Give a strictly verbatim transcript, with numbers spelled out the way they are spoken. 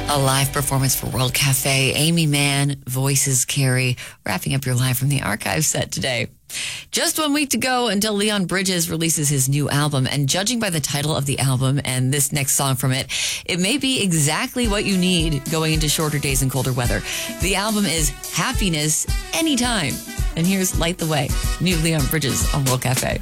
A live performance for World Cafe. Amy Mann, voices Carrie, wrapping up your live from the archive set today. Just one week to go until Leon Bridges releases his new album, and judging by the title of the album and this next song from it, it may be exactly what you need going into shorter days and colder weather. The album is Happiness Anytime. And here's Light the Way, new Leon Bridges on World Cafe.